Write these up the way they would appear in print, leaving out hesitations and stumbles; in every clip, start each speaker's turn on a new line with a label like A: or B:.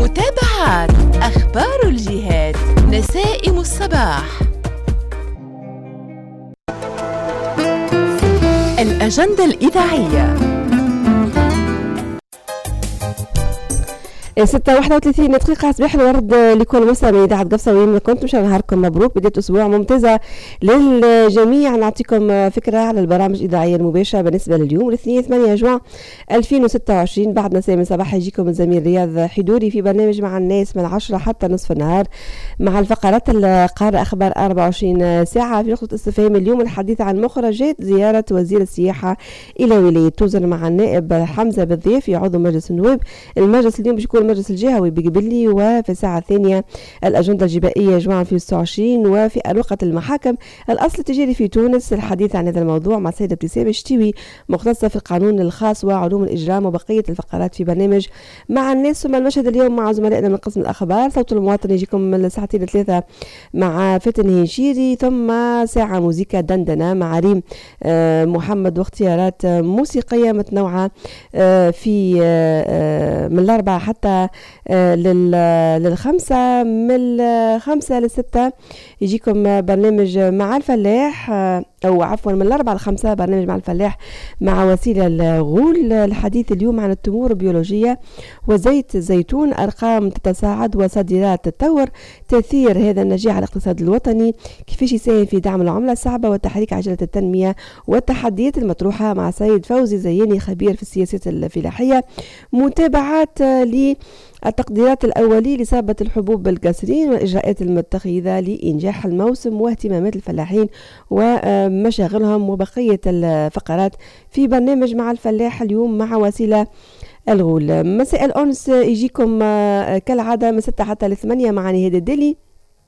A: متابعات أخبار الجهات، نسائم الصباح. الأجندة الإذاعية
B: 6:31 دقيقة. صباح الورد لكل مستمعي إذاعة قفصة وين ما كنتم. نهاركم مبروك، بداية أسبوع ممتازة للجميع. نعطيكم فكرة على البرامج الإذاعية المباشرة بالنسبة لليوم الاثنين 8 جوان 2026. بعد مساء من صباح يجيكم الزميل رياض حدوري في برنامج مع الناس من 10 حتى نصف النهار مع الفقرات القارة أخبار 24 ساعة. في نقطة استفهام اليوم الحديث عن مخرجات زيارة وزير السياحة إلى ولاية توزن مع النائب حمزة بالضيف عضو مجلس النواب. المجلس اليوم بيكون المجلس الجهوي بقبلي. وفي الساعة الثانية الأجندة الجبائية جمعا في 26. وفي أروقة المحاكم الأصل التجاري في تونس الحديث عن هذا الموضوع مع السيدة ابتسام الشتوي مختصة في القانون الخاص وعلوم الإجرام وبقية الفقرات في برنامج مع الناس. ثم المشهد اليوم مع زملائنا من قسم الأخبار. صوت المواطن يجيكم من ساعتين 3 مع فتن هنشيري. ثم ساعة موسيقى دندنة مع ريم محمد واختيارات موسيقية متنوعة في من 4 حتى لل5 من 5 ل6 يجيكم برنامج مع الفلاح أو عفوا من 4 ل5 برنامج مع الفلاح مع وسيلة الغول. الحديث اليوم عن التمور البيولوجية وزيت الزيتون أرقام تتصاعد وصادرات تتطور تأثير هذا النجاح على الاقتصاد الوطني كيفاش يساهم في دعم العملة الصعبة وتحريك عجلة التنمية والتحديات المطروحة مع سيد فوزي زياني خبير في السياسات الفلاحية. متابعات التقديرات الأولية لإصابة الحبوب بالقصرين والإجراءات المتخذة لإنجاح الموسم واهتمامات الفلاحين ومشاغلهم وبقية الفقرات في برنامج مع الفلاح اليوم مع وسيلة الغول. مساء الأنس يجيكم كالعادة من 6 حتى ل8 مع نهاد الدلي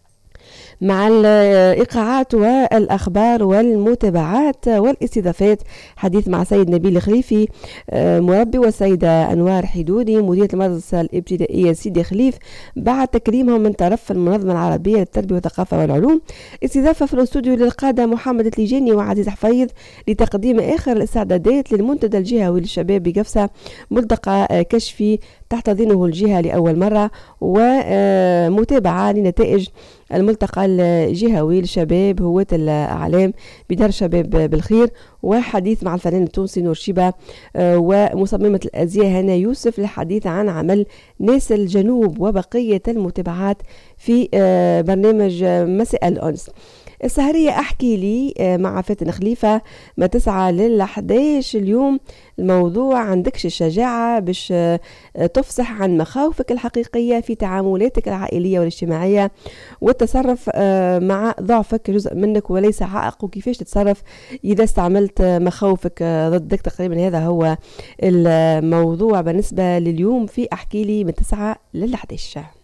B: مع الإيقاعات والأخبار والمتابعات والاستضافات. حديث مع سيد نبيل خليفي مربي والسيدة أنوار حدودي مديرة المدرسة الابتدائية سيدي خليف بعد تكريمهم من طرف المنظمة العربية للتربية والثقافة والعلوم. استضافة في الاستوديو للقادة محمد التليجاني وعزيز حفيظ لتقديم آخر الاستعدادات للمنتدى الجهوي للشباب بقفصة ملتقى كشفي تحتضنه الجهة لأول مرة ومتابعة لنتائج الملتقى الجهوي للشباب هواة الأعلام بدار شباب بالخير. وحديث مع الفنان التونسي نور شيبة ومصممة الأزياء هنا يوسف للحديث عن عمل ناس الجنوب وبقية المتابعات في برنامج مساء الأنس. السهرية أحكي لي مع فاتن خليفة ما 9 ل11 اليوم. الموضوع عندكش الشجاعة باش تفصح عن مخاوفك الحقيقية في تعاملاتك العائلية والاجتماعية والتصرف مع ضعفك جزء منك وليس عائق وكيفاش تتصرف إذا استعملت مخاوفك ضدك. تقريبا هذا هو الموضوع بالنسبة لليوم في أحكي لي من 9 ل11.